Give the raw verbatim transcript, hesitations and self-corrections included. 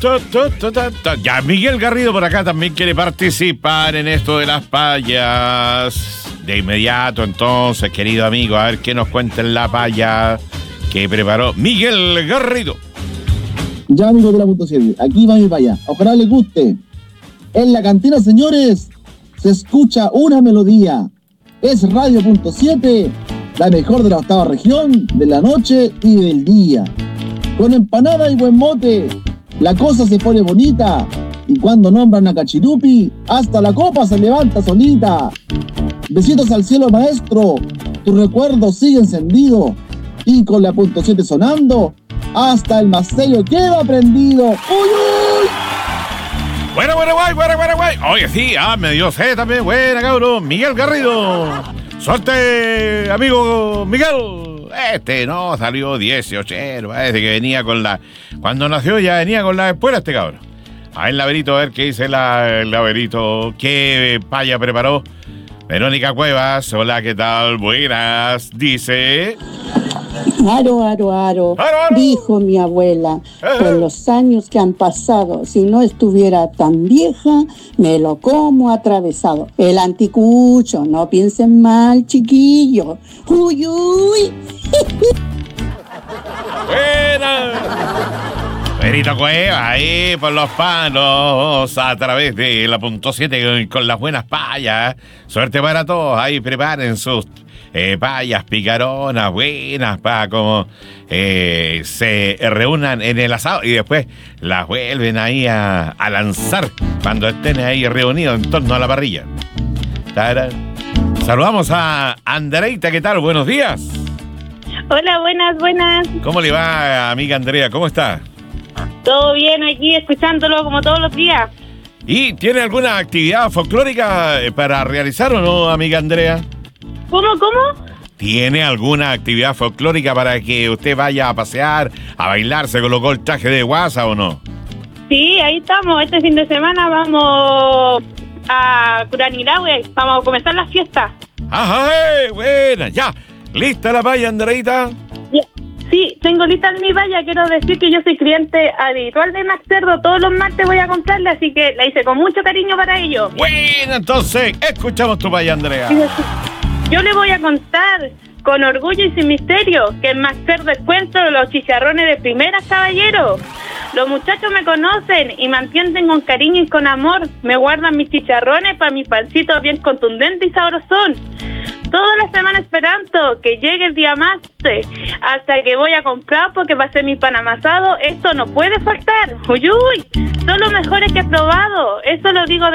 Tu, tu, tu, tu, tu. Ya, Miguel Garrido por acá también quiere participar en esto de las payas. De inmediato, entonces, querido amigo, a ver qué nos cuenta en la paya que preparó Miguel Garrido. Ya, amigos de la punto siete, aquí va mi paya. Ojalá les guste. En la cantina, señores, se escucha una melodía. Es Radio Punto siete, la mejor de la octava región, de la noche y del día. Con empanada y buen mote, la cosa se pone bonita. Y cuando nombran a Cachirupi, hasta la copa se levanta solita. Besitos al cielo, maestro, tu recuerdo sigue encendido. Y con la punto siete sonando, hasta el más serio queda prendido. ¡Uy, uy! Bueno, bueno, guay, bueno, bueno, guay. Oye, sí, ah, me dio fe también. Buena, cabrón. Miguel Garrido. Suerte, amigo Miguel. Este no salió dieciocho. Parece que venía con la... Cuando nació ya venía con la espuela este cabrón. A ver, Laberito, a ver qué dice la, el Laberito. ¿Qué paya preparó? Verónica Cuevas. Hola, ¿qué tal? Buenas. Dice... Aro, aro, aro, aro, aro. Dijo mi abuela, eh. por los años que han pasado, si no estuviera tan vieja, me lo como atravesado. El anticucho, no piensen mal, chiquillo. Uy, uy. Buena. Verito Cueva, ahí por los palos, a través de la punto siete con las buenas payas. Suerte para todos, ahí preparen sus eh, payas picaronas, buenas, para como eh, se reúnan en el asado y después las vuelven ahí a, a lanzar cuando estén ahí reunidos en torno a la parrilla. Tarán. Saludamos a Andreita, ¿qué tal? Buenos días. Hola, buenas, buenas. ¿Cómo le va, amiga Andrea? ¿Cómo está? Todo bien aquí, escuchándolo como todos los días. ¿Y tiene alguna actividad folclórica para realizar o no, amiga Andrea? ¿Cómo, cómo? ¿Tiene alguna actividad folclórica para que usted vaya a pasear, a bailar? ¿Se colocó el traje de guasa o no? Sí, ahí estamos. Este fin de semana vamos a Curanilahue. Vamos a comenzar las fiestas. ¡Ajá! Eh, buena, ya. ¿Lista la paya, Andreita? Ya. Sí, tengo lista mi valla. Quiero decir que yo soy cliente habitual de Max Cerdo. Todos los martes voy a comprarle, así que la hice con mucho cariño para ellos. Bueno, entonces, escuchamos tu valla, Andrea. Yo le voy a contar con orgullo y sin misterio que en Max Cerdo encuentro los chicharrones de primera, caballero. Los muchachos me conocen y me atienden con cariño y con amor. Me guardan mis chicharrones para mis pancitos bien contundentes y sabrosón. Toda la semana esperando que llegue el día más hasta que voy a comprar porque va a ser mi pan amasado. Esto no puede faltar. Uy, uy, son los mejores que he probado. Eso lo digo de